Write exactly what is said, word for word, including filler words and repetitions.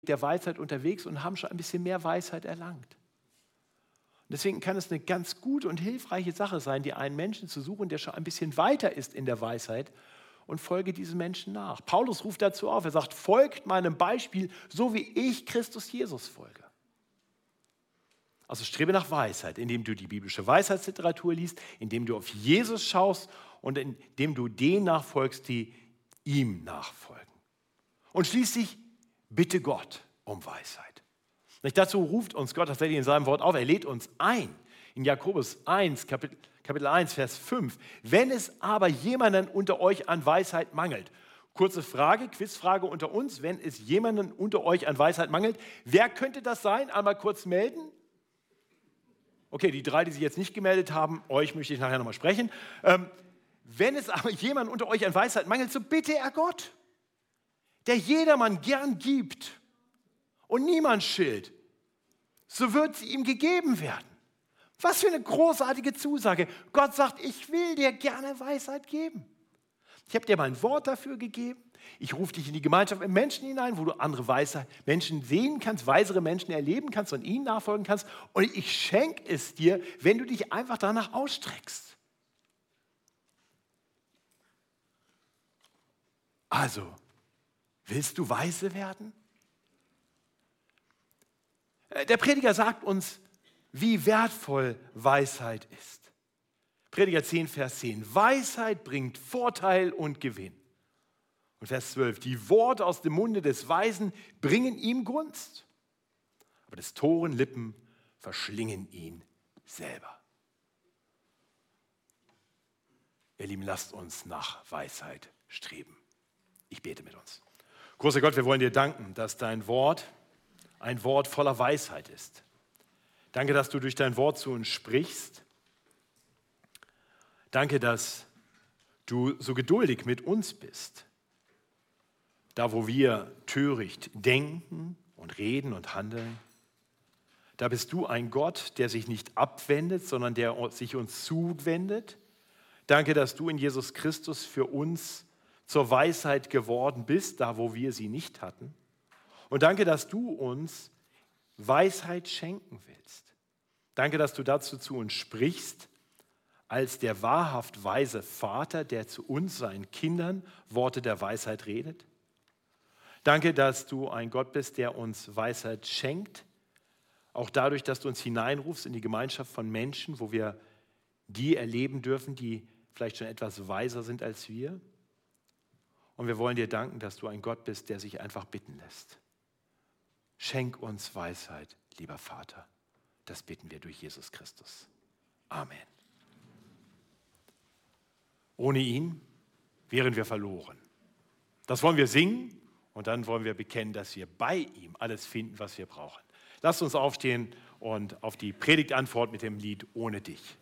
der Weisheit unterwegs und haben schon ein bisschen mehr Weisheit erlangt. Und deswegen kann es eine ganz gute und hilfreiche Sache sein, dir einen Menschen zu suchen, der schon ein bisschen weiter ist in der Weisheit, und folge diesem Menschen nach. Paulus ruft dazu auf, er sagt, folgt meinem Beispiel, so wie ich Christus Jesus folge. Also strebe nach Weisheit, indem du die biblische Weisheitsliteratur liest, indem du auf Jesus schaust und indem du denen nachfolgst, die ihm nachfolgen. Und schließlich bitte Gott um Weisheit. Nicht dazu ruft uns Gott tatsächlich in seinem Wort auf, er lädt uns ein. In Jakobus eins, Kapitel, Kapitel eins, Vers fünf. Wenn es aber jemanden unter euch an Weisheit mangelt. Kurze Frage, Quizfrage unter uns. Wenn es jemanden unter euch an Weisheit mangelt, wer könnte das sein? Einmal kurz melden. Okay, die drei, die sich jetzt nicht gemeldet haben, euch möchte ich nachher nochmal sprechen. Ähm, wenn es aber jemanden unter euch an Weisheit mangelt, so bitte er Gott, der jedermann gern gibt und niemand schilt, so wird sie ihm gegeben werden. Was für eine großartige Zusage. Gott sagt, ich will dir gerne Weisheit geben. Ich habe dir mein Wort dafür gegeben. Ich rufe dich in die Gemeinschaft mit Menschen hinein, wo du andere weise Menschen sehen kannst, weisere Menschen erleben kannst und ihnen nachfolgen kannst. Und ich schenke es dir, wenn du dich einfach danach ausstreckst. Also, willst du weise werden? Der Prediger sagt uns, wie wertvoll Weisheit ist. Prediger zehn, Vers zehn. Weisheit bringt Vorteil und Gewinn. Und Vers zwölf. Die Worte aus dem Munde des Weisen bringen ihm Gunst. Aber des toren Lippen verschlingen ihn selber. Ihr Lieben, lasst uns nach Weisheit streben. Ich bete mit uns. Großer Gott, wir wollen dir danken, dass dein Wort ein Wort voller Weisheit ist. Danke, dass du durch dein Wort zu uns sprichst. Danke, dass du so geduldig mit uns bist. Da, wo wir töricht denken und reden und handeln, da bist du ein Gott, der sich nicht abwendet, sondern der sich uns zuwendet. Danke, dass du in Jesus Christus für uns zur Weisheit geworden bist, da, wo wir sie nicht hatten. Und danke, dass du uns Weisheit schenken willst. Danke, dass du dazu zu uns sprichst, als der wahrhaft weise Vater, der zu uns, seinen Kindern, Worte der Weisheit redet. Danke, dass du ein Gott bist, der uns Weisheit schenkt, auch dadurch, dass du uns hineinrufst in die Gemeinschaft von Menschen, wo wir die erleben dürfen, die vielleicht schon etwas weiser sind als wir. Und wir wollen dir danken, dass du ein Gott bist, der sich einfach bitten lässt. Schenk uns Weisheit, lieber Vater. Das bitten wir durch Jesus Christus. Amen. Ohne ihn wären wir verloren. Das wollen wir singen und dann wollen wir bekennen, dass wir bei ihm alles finden, was wir brauchen. Lasst uns aufstehen und auf die Predigt antworten mit dem Lied Ohne dich.